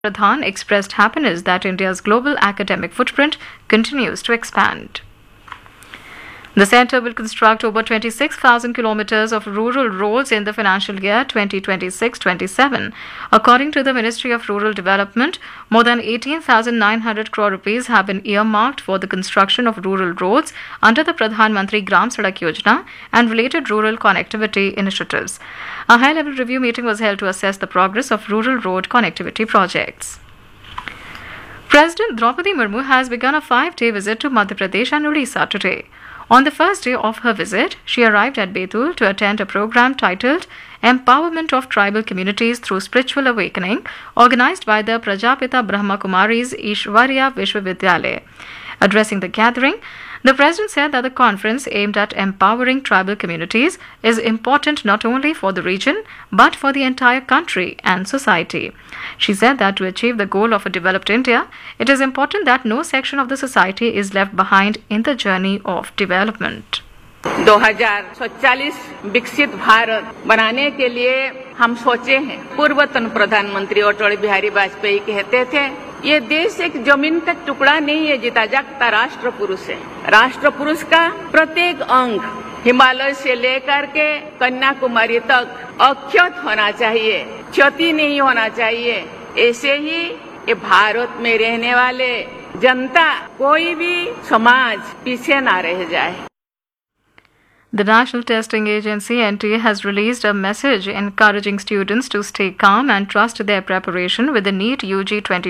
Pradhan expressed happiness that India's global academic footprint continues to expand. The centre will construct over 26,000 kilometres of rural roads in the financial year 2026-27. According to the Ministry of Rural Development, more than 18,900 crore rupees have been earmarked for the construction of rural roads under the Pradhan Mantri Gram Sadak Yojana and related rural connectivity initiatives. A high-level review meeting was held to assess the progress of rural road connectivity projects. President Draupadi Murmu has begun a 5-day visit to Madhya Pradesh and Odisha today. On the first day of her visit, she arrived at Betul to attend a program titled Empowerment of Tribal Communities Through Spiritual Awakening, organized by the Prajapita Brahma Kumari's Ishwarya Vishwavidyalaya. Addressing the gathering, the President said that the conference aimed at empowering tribal communities is important not only for the region but for the entire country and society. She said that to achieve the goal of a developed India, it is important that no section of the society is left behind in the journey of development. 2047 विकसित भारत बनाने के लिए हम सोचे हैं। पूर्वतन प्रधानमंत्री अटल बिहारी वाजपेयी कहते थे, ये देश एक जमीन का टुकड़ा नहीं है, जीता जागता राष्ट्र पुरुष है। राष्ट्र पुरुष का प्रत्येक अंग हिमालय से लेकर के कन्याकुमारी तक अक्षत होना चाहिए, क्षति नहीं होना चाहिए। ऐसे ही ये भारत में रहने वाले जनता, कोई भी समाज पीछे ना रह जाए। The National Testing Agency (NTA) has released a message encouraging students to stay calm and trust their preparation with the NEET UG 2020